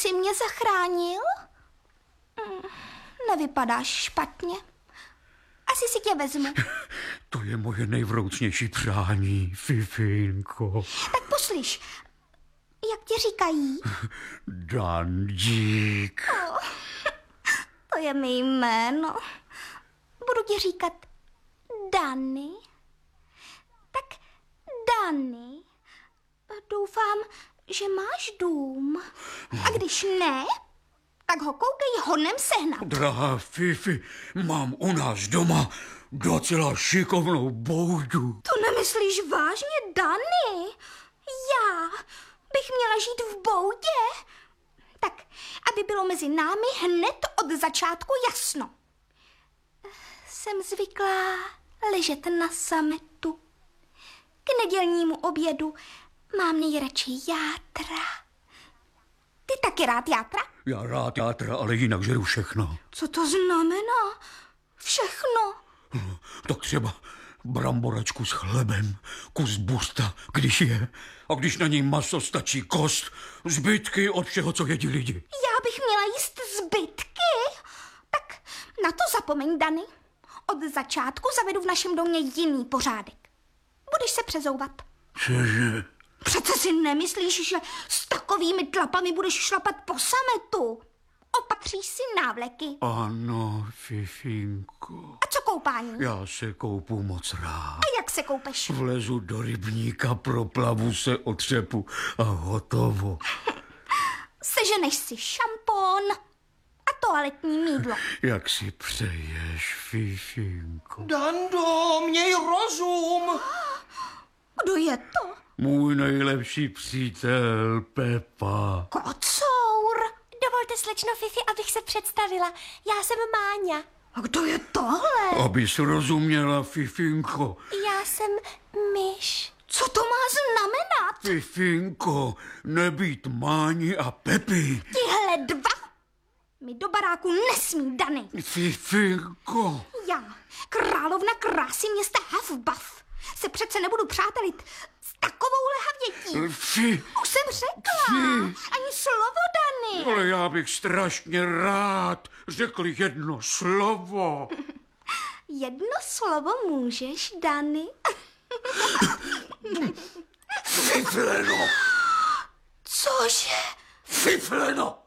jsi mě zachránil? Nevypadáš špatně. Asi si tě vezmu. To je moje nejvroucnější přání, Fifinko. Tak poslyš, jak tě říkají? Dandík. To je mé jméno. Budu ti říkat Dany. Tak Dany, doufám, že máš dům. A když ne, tak ho koukej honem sehnat. Drahá Fifi, mám u nás doma docela šikovnou boudu. To nemyslíš vážně, Dany? Já bych měla žít v boudě? Tak, aby bylo mezi námi hned od začátku jasno. Jsem zvyklá ležet na sametu. K nedělnímu obědu mám nejradši játra. Ty taky rád játra? Já rád játra, ale jinak žeru všechno. Co to znamená? Všechno. Tak třeba bramboračku s chlebem, kus busta, když je. A když na něj maso, stačí kost, zbytky od všeho, co jedí lidi. Já bych měla jíst zbytky? Tak na to zapomeň, Dany. Od začátku zavedu v našem domě jiný pořádek. Budeš se přezouvat. Cože? Přece si nemyslíš, že s takovými tlapami budeš šlapat po sametu? Opatříš si návleky. Ano, Fifinko. A co koupání? Já se koupu moc rád. A jak se koupeš? Vlezu do rybníka, proplavu se, otřepu a hotovo. Seženeš si šampon a toaletní mýdlo. Jak si přeješ, Fifinko? Dando, měj rozum! Kdo je to? Můj nejlepší přítel Pepa. Kocour. Dovolte, slečno Fifi, abych se představila. Já jsem Máňa. A kdo je tohle? Abys rozuměla, Fifinko. Já jsem myš. Co to má znamenat? Fifinko, nebýt Máni a Pepy. Tihle dva mi do baráku nesmí, Dany. Fifinko. Já, královna krásy města Huffbuff, se přece nebudu přátelit s takovouhle havětí. Už jsem řekla. Ani slovo, Dany. Ale já bych strašně rád řekl jedno slovo. Jedno slovo můžeš, Dany? Fifleno. Cože? Fifleno.